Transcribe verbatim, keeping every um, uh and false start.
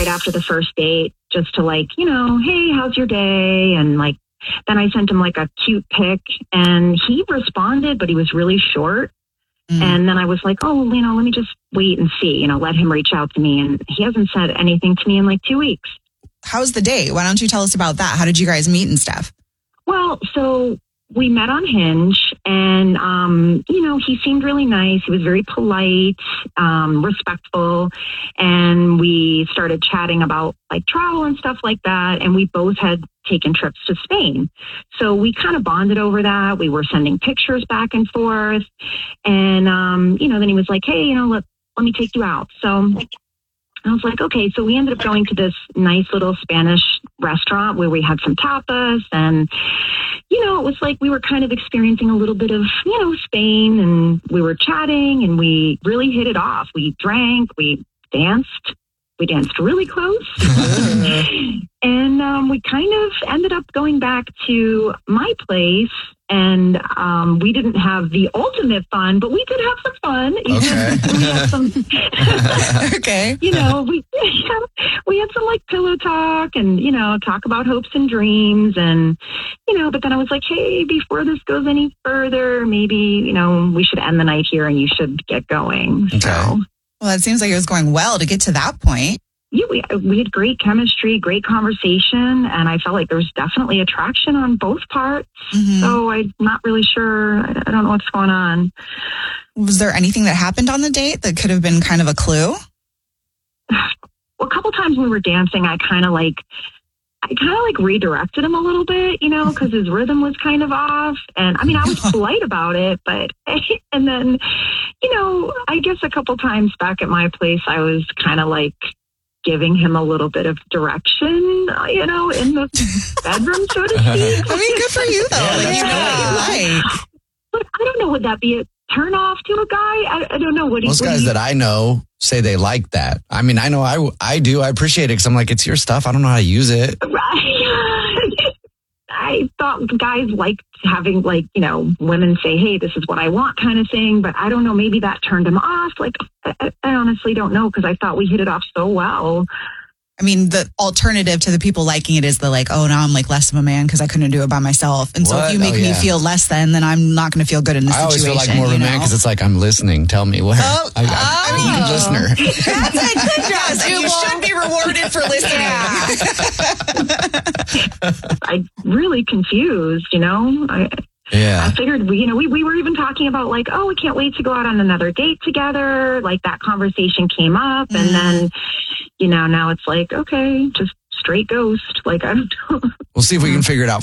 right after the first date just to like, you know, hey, how's your day? And like, then I sent him like a cute pic and he responded, but he was really short. Mm. And then I was like, oh, you know, let me just wait and see, you know, let him reach out to me. And he hasn't said anything to me in like two weeks. How's the date? Why don't you tell us about that? How did you guys meet and stuff? Well, so we met on Hinge and, um, you know, he seemed really nice. He was very polite, um, respectful. And we started chatting about like travel and stuff like that. And we both had taken trips to Spain. So we kind of bonded over that. We were sending pictures back and forth. And, um, you know, then he was like, hey, you know, let, let me take you out. So I was like, okay. So we ended up going to this nice little Spanish restaurant where we had some tapas and, you know, it was like we were kind of experiencing a little bit of, you know, Spain, and we were chatting and we really hit it off. We drank, we danced, we danced really close. And um, we kind of ended up going back to my place. And um, we didn't have the ultimate fun, but we did have some fun. Okay. we had some, okay. You know, we we had some like pillow talk and, you know, talk about hopes and dreams. And, you know, but then I was like, hey, before this goes any further, maybe, you know, we should end the night here and you should get going. Okay. So, well, it seems like it was going well to get to that point. yeah, we, we had great chemistry, great conversation, and I felt like there was definitely attraction on both parts. Mm-hmm. So I'm not really sure. I, I don't know what's going on. Was there anything that happened on the date that could have been kind of a clue? Well, a couple times when we were dancing, I kind of like, I kind of like redirected him a little bit, you know, because his rhythm was kind of off. And I mean, I was polite about it, but, and then, you know, I guess a couple times back at my place, I was kind of like, giving him a little bit of direction, you know, in the bedroom, so to speak. I mean, good for you, though. Yeah, like, you know what you like. But I don't know, would that be a turn off to a guy? I, I don't know. What Most what guys you, that I know say they like that. I mean, I know I, I do. I appreciate it because I'm like, it's your stuff. I don't know how to use it. Right. I thought guys liked having, like, you know, women say, hey, this is what I want kind of thing. But I don't know, maybe that turned him off. Like, I, I honestly don't know because I thought we hit it off so well. I mean, the alternative to the people liking it is the like, oh, now I'm like less of a man because I couldn't do it by myself. And so What? if you make Oh, me yeah. feel less than, then I'm not going to feel good in this I always situation. feel like more of a you man know? because it's like, I'm listening. Tell me where. Oh, I, I, I'm a good listener. That's a good job. And you should be rewarded for listening. I'm really confused, you know? I, Yeah. I figured, we, you know, we, we were even talking about like, oh, we can't wait to go out on another date together. Like that conversation came up. Mm. And then, you know, now it's like, okay, just straight ghost. Like, I don't know. We'll see if we can figure it out